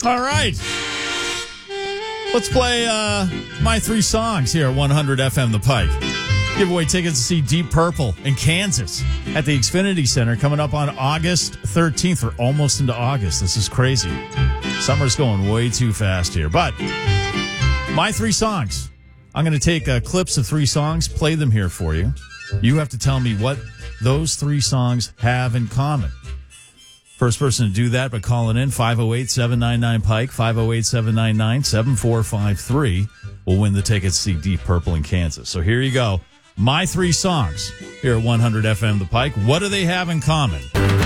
All right. Let's play my three songs here at 100 FM The Pike. Give away tickets to see Deep Purple in Kansas at the Xfinity Center coming up on August 13th. We're almost into August. This is crazy. Summer's going way too fast here. But my three songs. I'm going to take clips of three songs, play them here for you. You have to tell me what those three songs have in common. First person to do that by calling in, 508-799-PIKE, 508-799-7453, will win the tickets to see Deep Purple in Kansas. So here you go. My three songs here at 100 FM The Pike. What do they have in common?